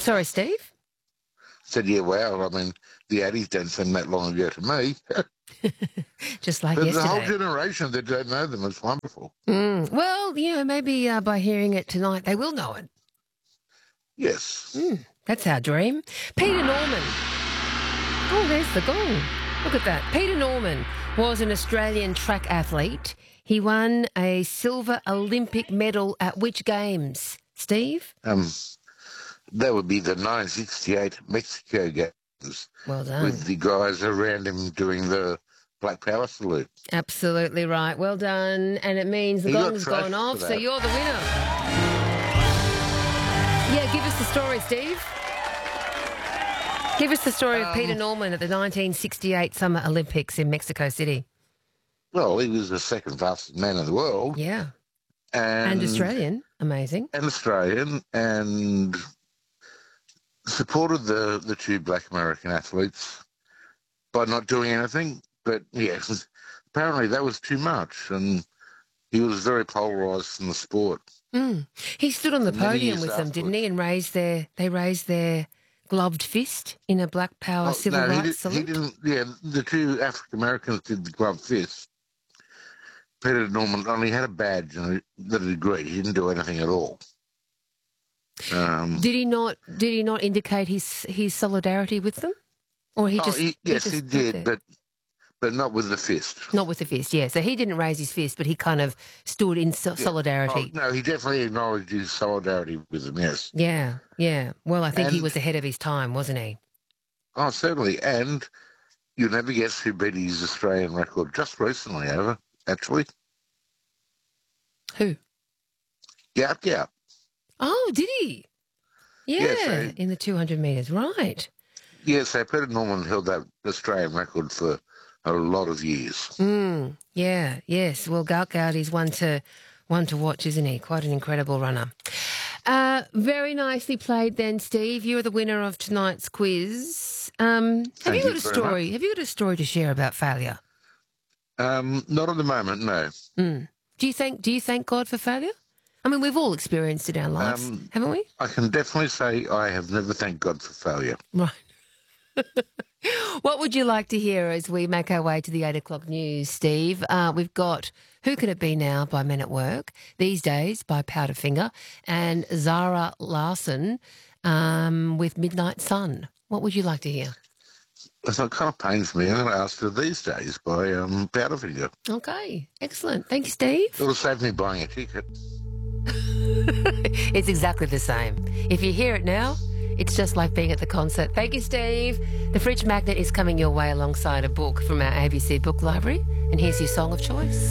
Sorry, Steve? Said, yeah, wow, I mean, the 80s don't seem that long ago to me. Just like But yesterday. the whole generation that don't know them is wonderful. Well, maybe by hearing it tonight they will know it. Yes. That's our dream. Peter Norman. Oh, there's the gong. Look at that. Peter Norman was an Australian track athlete. He won a silver Olympic medal at which games, Steve? That would be the 1968 Mexico Games. Well done. With the guys around him doing the Black Power salute. Absolutely right. Well done. And it means the gong's gone off, so you're the winner. Yeah, give us the story, Steve. Give us the story of Peter Norman at the 1968 Summer Olympics in Mexico City. Well, he was the second fastest man in the world. Yeah. And Australian. Amazing. And Australian, and supported the two black American athletes by not doing anything. But, yes, apparently that was too much, and he was very polarised from the sport. He stood on the podium with them, didn't he, and they raised their gloved fist in a Black Power civil rights salute? He didn't. Yeah, the two African Americans did the gloved fist. Peter Norman only had a badge and the degree. He didn't do anything at all. Did he not indicate his solidarity with them, or he just? Yes, he did, but not with the fist. Not with the fist, yeah. So he didn't raise his fist, but he kind of stood in solidarity. No, he definitely acknowledged his solidarity with them, yes. Yeah, yeah. Well, I think he was ahead of his time, wasn't he? Oh, certainly. And you'll never guess who beat his Australian record just recently, actually. Who? Gout. Oh, did he? Yeah, in the 200 metres, right. Yeah, so Peter Norman held that Australian record for a lot of years. Yeah, yes. Well, Gout is one to watch, isn't he? Quite an incredible runner. Very nicely played then, Steve. You're the winner of tonight's quiz. Have you got a story? Have you got a story to share about failure? Not at the moment, no. Do you thank God for failure? I mean, we've all experienced it in our lives, haven't we? I can definitely say I have never thanked God for failure. Right. What would you like to hear as we make our way to the 8 o'clock news, Steve? We've got Who Can It Be Now by Men at Work, These Days by Powderfinger, and Zara Larsson with Midnight Sun. What would you like to hear? It kind of pains me. I'm going to ask for These Days by Powderfinger. Okay, excellent. Thank you, Steve. It'll save me buying a ticket. It's exactly the same. If you hear it now, it's just like being at the concert. Thank you, Steve. The Fridge Magnet is coming your way alongside a book from our ABC Book Library. And here's your song of choice.